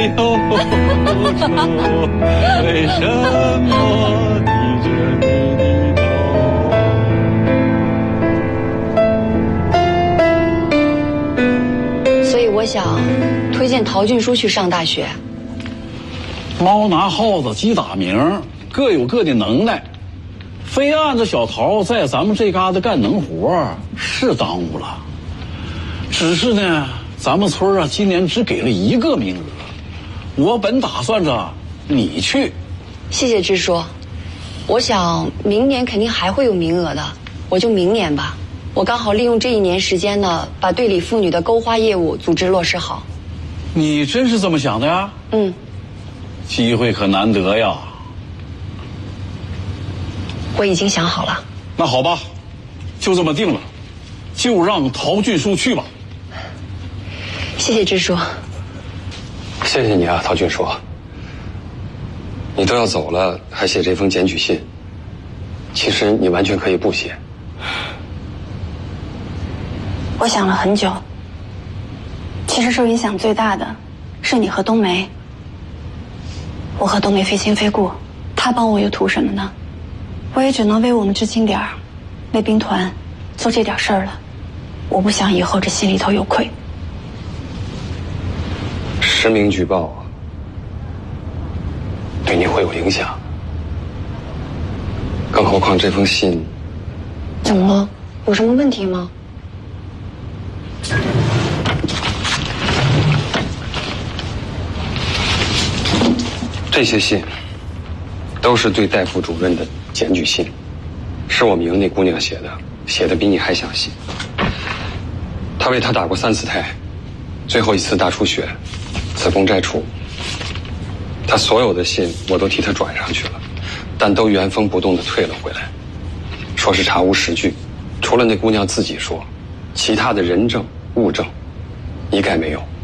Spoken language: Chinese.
有说，为什么低着你的头？所以我想推荐陶俊书去上大学。 猫拿耗子，鸡打鸣，各有各的能耐。非按着小陶在咱们这嘎达干能活，是耽误了。只是呢，咱们村啊，今年只给了1个名额。我本打算着你去。 谢谢支书，我想明年肯定还会有名额的，我就明年吧。我刚好利用这1年时间呢，把队里妇女的钩花业务组织落实好。 你真是这么想的呀？ 嗯。 机会可难得呀。 我已经想好了。 那好吧，就这么定了，就让陶俊书去吧。 谢谢支书。 谢谢你啊，陶俊书。你都要走了，还写这封检举信，其实你完全可以不写。 我想了很久，其实受影响最大的是你和冬梅。我和冬梅非亲非故，她帮我又图什么呢？我也只能为我们知青点儿，为兵团做这点事儿了。我不想以后这心里头有愧。 实名举报对你会有影响，更何况这封信。 怎么了？有什么问题吗？ 这些信都是对戴副主任的检举信，是我们营那姑娘写的，写的比你还详细。她为他打过3次胎，最后1次大出血，子宫摘除。她所有的信我都替她转上去了，但都原封不动地退了回来，说是查无实据，除了那姑娘自己说，其他的人证物证一概没有。